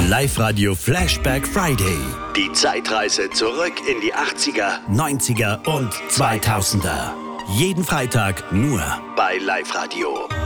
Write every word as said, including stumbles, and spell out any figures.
Live-Radio Flashback Friday. Die Zeitreise zurück in die achtziger, neunziger und zweitausender. Jeden Freitag nur bei Live-Radio.